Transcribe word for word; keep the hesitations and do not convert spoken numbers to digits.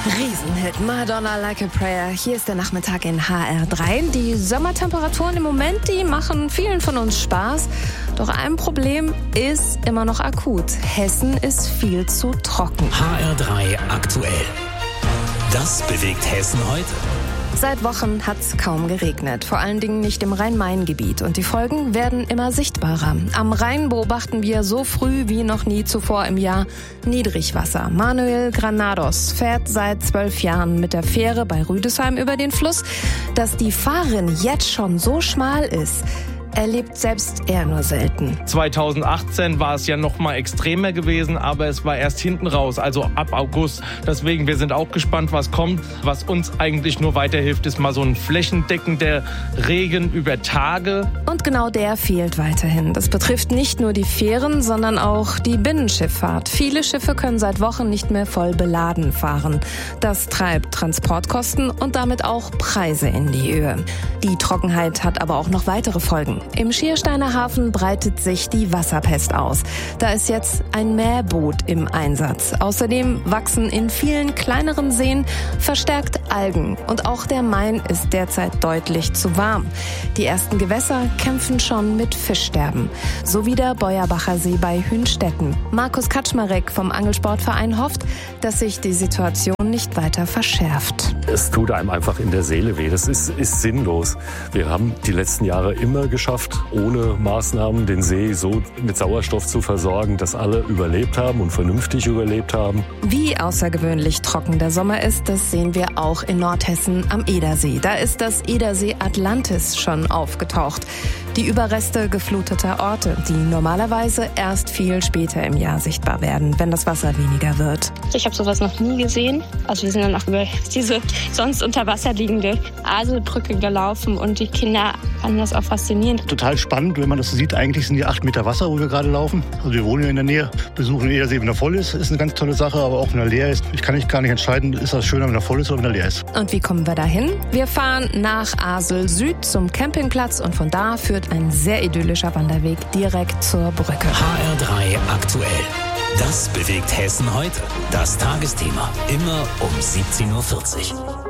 Riesenhit Madonna Like a Prayer. Hier ist der Nachmittag in H R drei. Die Sommertemperaturen im Moment, die machen vielen von uns Spaß. Doch ein Problem ist immer noch akut. Hessen ist viel zu trocken. H R drei aktuell. Das bewegt Hessen heute. Seit Wochen hat es kaum geregnet, vor allen Dingen nicht im Rhein-Main-Gebiet. Und die Folgen werden immer sichtbarer. Am Rhein beobachten wir so früh wie noch nie zuvor im Jahr Niedrigwasser. Manuel Granados fährt seit zwölf Jahren mit der Fähre bei Rüdesheim über den Fluss. Dass die Fahrin jetzt schon so schmal ist, erlebt selbst er nur selten. zweitausendachtzehn war es ja noch mal extremer gewesen, aber es war erst hinten raus, also ab August. Deswegen, wir sind auch gespannt, was kommt. Was uns eigentlich nur weiterhilft, ist mal so ein flächendeckender Regen über Tage. Und genau der fehlt weiterhin. Das betrifft nicht nur die Fähren, sondern auch die Binnenschifffahrt. Viele Schiffe können seit Wochen nicht mehr voll beladen fahren. Das treibt Transportkosten und damit auch Preise in die Höhe. Die Trockenheit hat aber auch noch weitere Folgen. Im Schiersteiner Hafen breitet sich die Wasserpest aus. Da ist jetzt ein Mähboot im Einsatz. Außerdem wachsen in vielen kleineren Seen verstärkt Algen. Und auch der Main ist derzeit deutlich zu warm. Die ersten Gewässer kämpfen schon mit Fischsterben. So wie der Beuerbacher See bei Hünstetten. Markus Kaczmarek vom Angelsportverein hofft, dass sich die Situation nicht weiter verschärft. Es tut einem einfach in der Seele weh. Das ist, ist sinnlos. Wir haben die letzten Jahre immer geschafft, ohne Maßnahmen den See so mit Sauerstoff zu versorgen, dass alle überlebt haben und vernünftig überlebt haben. Wie außergewöhnlich trocken der Sommer ist, das sehen wir auch in Nordhessen am Edersee. Da ist das Edersee Atlantis schon aufgetaucht. Die Überreste gefluteter Orte, die normalerweise erst viel später im Jahr sichtbar werden, wenn das Wasser weniger wird. Ich habe sowas noch nie gesehen. Also wir sind dann auch über diese sonst unter Wasser liegende Aselbrücke gelaufen und die Kinder fanden das auch faszinierend. Total spannend, wenn man das so sieht. Eigentlich sind hier acht Meter Wasser, wo wir gerade laufen. Also wir wohnen ja in der Nähe, besuchen den Edersee, wenn er voll ist. Ist eine ganz tolle Sache, aber auch wenn er leer ist. Ich kann nicht gar nicht entscheiden, ist das schöner, wenn er voll ist oder wenn er leer ist. Und wie kommen wir dahin? Wir fahren nach Asel Süd zum Campingplatz und von da führt ein sehr idyllischer Wanderweg direkt zur Brücke. H R drei aktuell. Das bewegt Hessen heute. Das Tagesthema. Immer um siebzehn Uhr vierzig.